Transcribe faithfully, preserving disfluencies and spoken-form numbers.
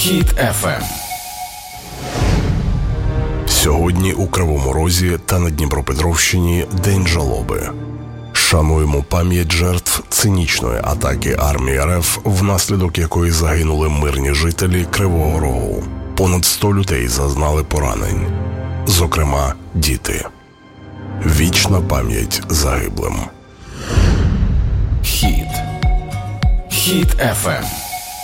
Хіт еф ем. Сьогодні у Кривому Розі та на Дніпропетровщині День жалоби. Шануємо пам'ять жертв цинічної атаки армії РФ, внаслідок якої загинули мирні жителі Кривого Рогу. Понад сто людей зазнали поранень, зокрема діти. Вічна пам'ять загиблим. Хіт. Хіт еф ем.